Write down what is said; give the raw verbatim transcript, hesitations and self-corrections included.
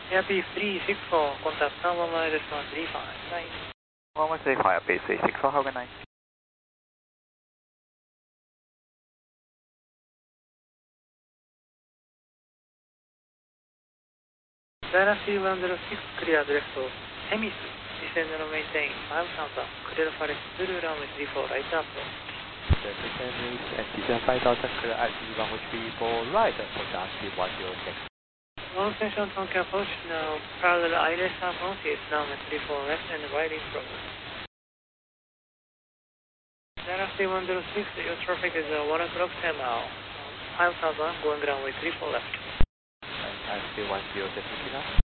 Air B three six four, contact one one minus one three five, nice. one one three five, B three six four, have a good night. Dynasty one zero six, clear direct of Hemis, descend and maintain five thousand, clear for through runway three four, right up. Descend and descend five thousand, clear at runway three four, right, for Dynasty one zero six. One station Tonka approach now, parallel I L S approaches, runway three four, left and right in progress. Dynasty one zero six, your traffic is uh, one o'clock ten now, five thousand, going runway three four left. Dynasty one zero six,